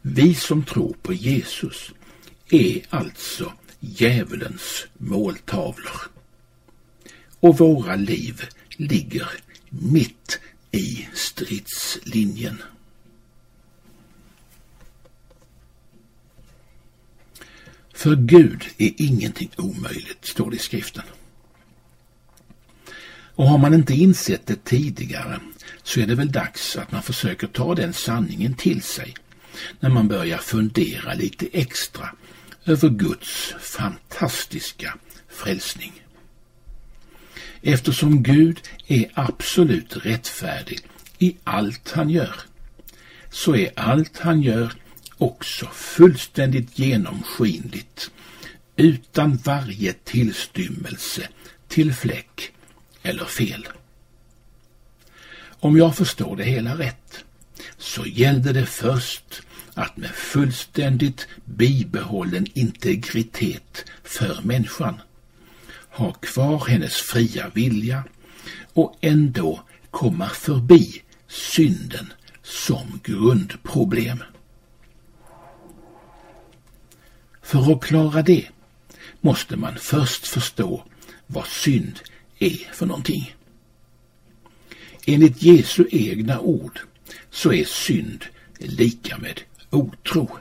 Vi som tror på Jesus är alltså djävulens måltavlor. Och våra liv ligger mitt i stridslinjen. För Gud är ingenting omöjligt, står det i skriften. Och har man inte insett det tidigare så är det väl dags att man försöker ta den sanningen till sig när man börjar fundera lite extra över Guds fantastiska frälsning. Eftersom Gud är absolut rättfärdig i allt han gör, så är allt han gör också fullständigt genomskinligt, utan varje tillstymmelse till fläck eller fel. Om jag förstår det hela rätt, så gällde det först att med fullständigt bibehållen integritet för människan ha kvar hennes fria vilja och ändå komma förbi synden som grundproblem. För att klara det måste man först förstå vad synd är för någonting. Enligt Jesu egna ord så är synd lika med otro.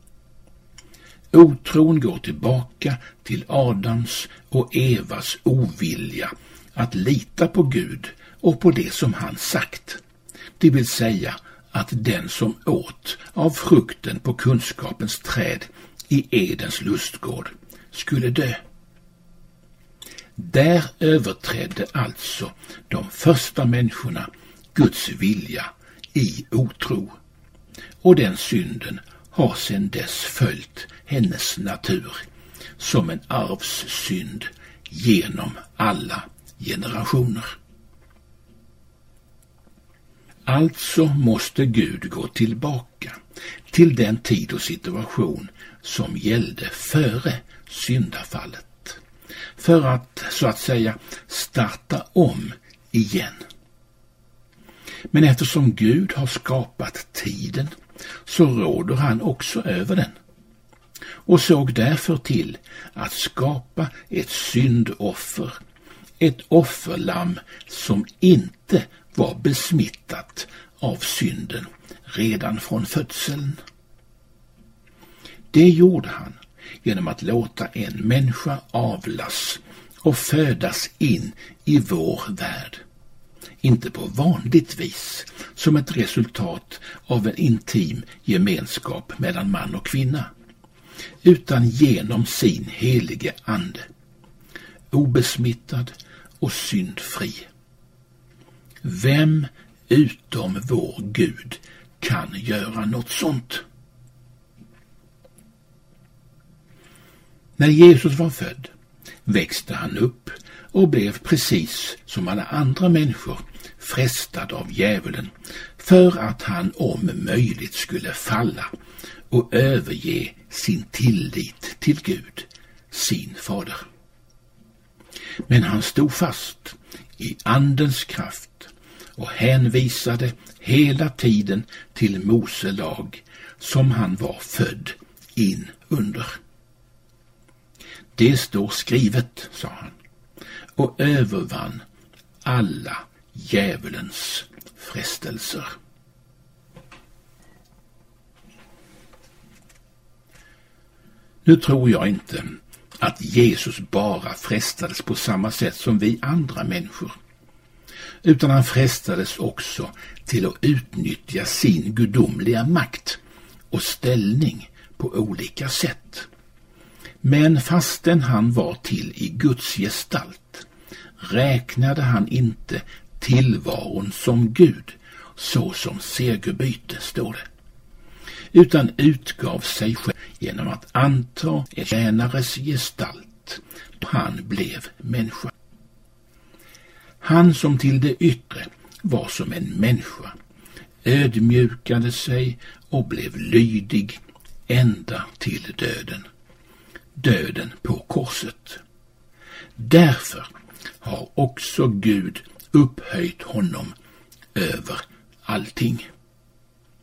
Otron går tillbaka till Adams och Evas ovilja att lita på Gud och på det som han sagt. Det vill säga att den som åt av frukten på kunskapens träd i Edens lustgård skulle dö. Där överträdde alltså de första människorna Guds vilja i otro. Och den synden har sedan dess följt hennes natur som en arvssynd genom alla generationer. Alltså måste Gud gå tillbaka till den tid och situation som gällde före syndafallet, för att så att säga starta om igen. Men eftersom Gud har skapat tiden så råder han också över den och såg därför till att skapa ett syndoffer, ett offerlamm som inte var besmittat av synden redan från födseln. Det gjorde han genom att låta en människa avlas och födas in i vår värld. Inte på vanligt vis, som ett resultat av en intim gemenskap mellan man och kvinna, utan genom sin helige ande, obesmittad och syndfri. Vem utom vår Gud kan göra något sånt? När Jesus var född växte han upp och blev precis som alla andra människor frestad av djävulen för att han om möjligt skulle falla och överge sin tillit till Gud, sin fader. Men han stod fast i andens kraft och hänvisade hela tiden till Mose lag som han var född in under. Det står skrivet, sa han, och övervann alla djävulens frestelser. Nu tror jag inte att Jesus bara frestades på samma sätt som vi andra människor, utan han frestades också till att utnyttja sin gudomliga makt och ställning på olika sätt. Men fastän han var till i Guds gestalt räknade han inte tillvaron som Gud så som segerbyte, står det, utan utgav sig själv genom att anta en tjänares gestalt då han blev människa. Han som till det yttre var som en människa ödmjukade sig och blev lydig ända till döden. Döden på korset. Därför har också Gud upphöjt honom över allting.